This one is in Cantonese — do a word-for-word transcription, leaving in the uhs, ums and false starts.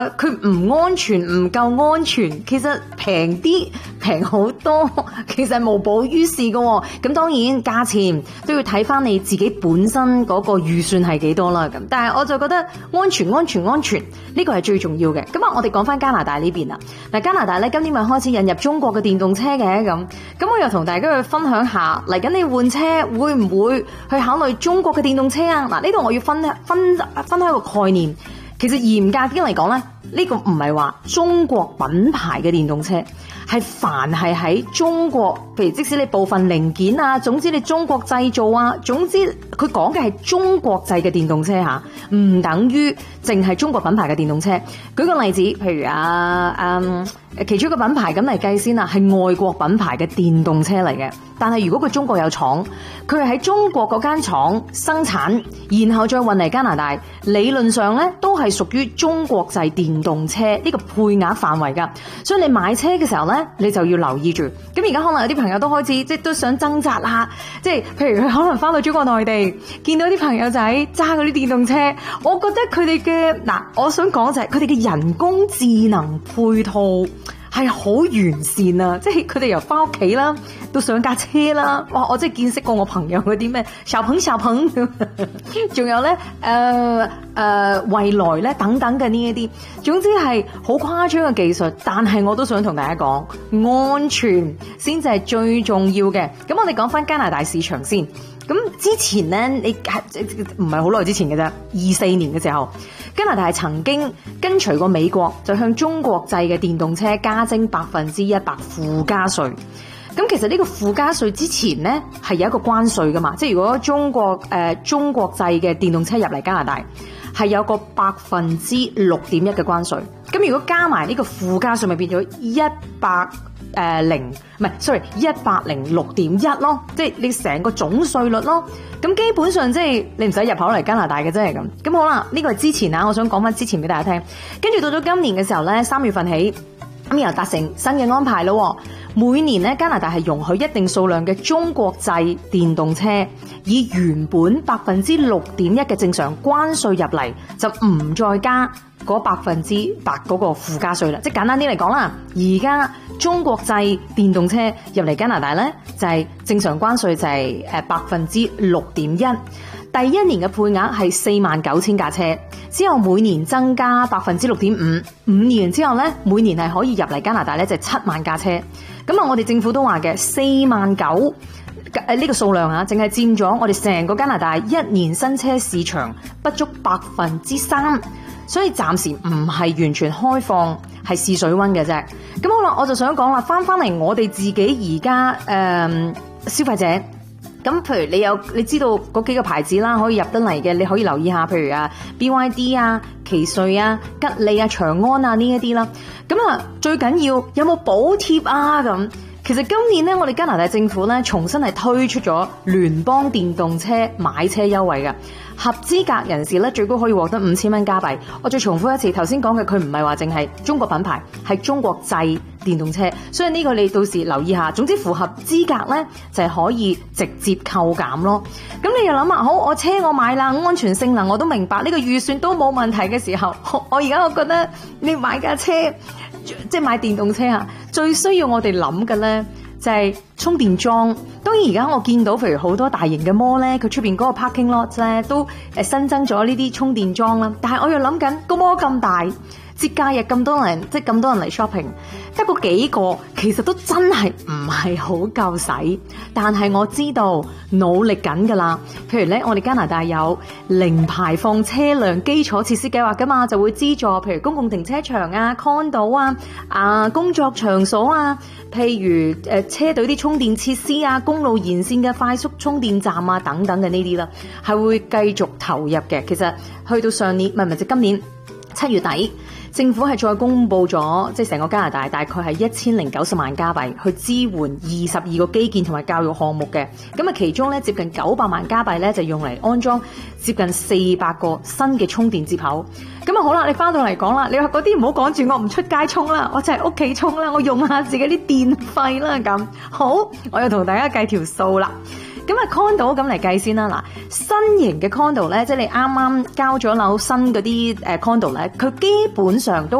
佢唔安全，唔夠安全，其實平啲，平好多，其實無補於事嘅。咁當然價錢都要睇翻你自己本身嗰個預算係幾多啦。咁但係我就覺得安全、安全、安全呢個係最重要嘅。咁啊，我哋講翻加拿大呢邊啦。嗱，加拿大咧今年咪開始引入中國嘅電動車嘅咁，咁我又同大家去分享下，嚟緊你換車會唔會去考慮中國嘅電動車啊？嗱，呢度我要分分分開一個概念。其實嚴格啲嚟講咧，呢個唔係話中國品牌嘅電動車，係凡係喺中國，譬如即使你部分零件啊，總之你中國製造啊，總之佢講嘅係中國製嘅電動車吓，唔等於淨係中國品牌嘅電動車。舉個例子，譬如啊，嗯，其中一個品牌咁嚟計先啦，係外國品牌嘅電動車嚟嘅。但係如果佢中國有廠，佢係喺中國嗰間廠生產，然後再運嚟加拿大，理論上咧都係屬於中國製電動車呢個配額範圍噶。所以你買車嘅時候咧，你就要留意住。咁而家可能有啲朋友都開始即係都想掙扎啦，即係譬如佢可能翻到中國內地，見到啲朋友仔揸嗰啲電動車，我覺得佢哋嘅嗱，我想講就係佢哋嘅人工智能配套係好完善啊！即係佢哋由翻屋企啦，到上架車啦，哇！我真係見識過我朋友嗰啲咩小鵬小鵬，仲有咧誒誒蔚來咧等等嘅呢一啲，總之係好誇張嘅技術。但係我都想同大家講，安全先至係最重要嘅。咁我哋講翻加拿大市場先。咁之前咧，你唔係好耐之前嘅啫，二四年嘅時候，加拿大係曾經跟隨過美國，就向中國製嘅電動車加徵百分之一百附加稅。咁其實呢個附加稅之前咧係有一個關稅噶嘛，即係如果中國誒、呃、中國製嘅電動車入嚟加拿大，係有個百分之六點一嘅關稅。咁如果加埋呢個附加稅，咪變咗一百誒零唔係，sorry 一百零六點一咯，即係你成個總稅率咯。咁基本上即係你唔使入口嚟加拿大嘅，真係咁。咁好啦，呢個係之前啊，我想講翻之前俾大家聽。跟住到咗今年嘅時候咧，三月份起咁又達成新嘅安排咯。每年咧，加拿大係容許一定數量嘅中國製電動車以原本百分之六點一嘅正常關稅入嚟，就唔再加嗰百分之百嗰個附加稅啦。即係簡單啲嚟講啦，而家中國製電動車入嚟加拿大咧，就係正常關稅就係誒百分之六點一。第一年嘅配額係四萬九千架車，之後每年增加百分之六點五，五年之後咧，每年係可以入嚟加拿大咧就係七萬架車。咁啊，我哋政府都話嘅四萬九誒呢個數量啊，淨係佔咗我哋成個加拿大一年新車市場不足百分之三，所以暫時唔係完全開放，係試水溫嘅啫。咁好啦，我就想講啦，翻翻嚟我哋自己而家誒消費者。咁譬如你有你知道嗰幾個牌子啦，可以入得嚟嘅，你可以留意下，譬如啊 B Y D 啊、奇瑞啊、吉利啊、長安啊呢一啲啦。咁啊，最緊要有冇補貼啊咁。其實今年咧，我哋加拿大政府咧重新係推出咗聯邦電動車買車優惠嘅，合資格人士咧最高可以獲得五千蚊加幣。我再重複一次，頭先講嘅佢唔係話淨係中國品牌，係中國製電動車，所以呢個你到時留意下。總之符合資格咧就係可以直接扣減咯。咁你又諗下，好，我車我買啦，安全性能我都明白，呢個預算都冇問題嘅時候，我而家我覺得你買架車。即係買電動車啊，最需要我哋諗嘅咧就係充電樁。當然而家我見到譬如好多大型嘅 mall 咧，佢出邊嗰個 parking lot 咧都誒新增咗呢啲充電樁啦。但係我又諗緊個 mall 咁大，節假日咁多人，即係咁多人嚟 shopping，得個幾個其實都真係唔係好夠使。但係我知道努力緊噶啦。譬如咧，我哋加拿大有零排放車輛基礎設施計劃噶嘛，就會資助譬如公共停車場啊、condo 啊、啊工作場所啊，譬如誒車隊啲充電設施啊、公路沿線嘅快速充電站啊等等嘅呢啲啦，係會繼續投入嘅。其實去到上年唔係唔係即今年七月底。政府係再公布咗，即係成個加拿大大概係一千零九十萬加幣去支援二十二個基建同埋教育項目嘅。咁啊，其中咧接近九百萬加幣咧就用嚟安裝接近四百個新嘅充電接口。咁啊好啦，你翻到嚟講啦，你話嗰啲唔好講住，我唔出街充啦，我就係屋企充啦，我用下自己啲電費啦咁。好，我又同大家計條數啦。 咁啊 condo 咁嚟計先啦，嗱，新型嘅 condo 咧，即係你啱啱交咗樓新嗰啲誒 condo 咧，佢基本上都